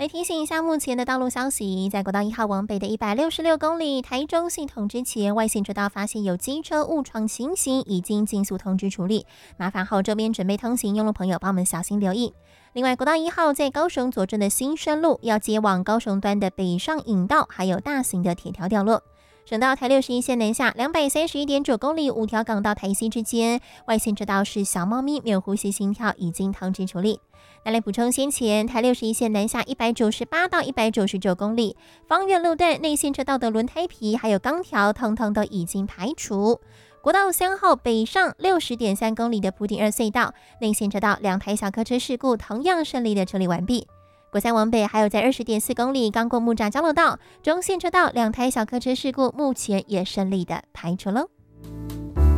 来提醒一下目前的道路消息，在国道1号往北的166公里台中系统之前，外线车道发现有机车误闯情形，已经尽速通知处理，麻烦后周边准备通行用路朋友帮我们小心留意。另外，国道1号在高雄左镇的新生路要接往高雄端的北上引道，还有大型的铁条掉落。省道台61线南下231.9公里五条港到台西之间，外线车道是小猫咪没有呼吸心跳，已经通知处理。那来补充先前台61线南下198到199公里，芳苑路段内线车道的轮胎皮还有钢条，通通都已经排除。国道3号北上60.3公里的埔顶2隧道内线车道2台小客车事故同样顺利的处理完毕。国3往北还有在20.4公里刚过木栅交流道中线车道2台小客车事故目前也顺利的排除喽。